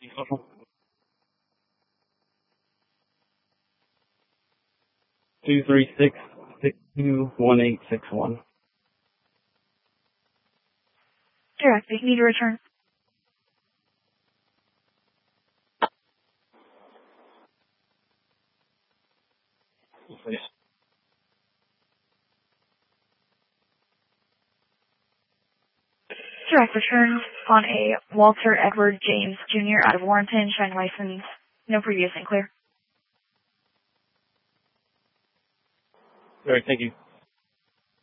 Social. 236-621861. Direct, you need to return. Please. Direct return on a Walter Edward James Jr. out of Warrenton, showing license, no previous and clear. All right, thank you.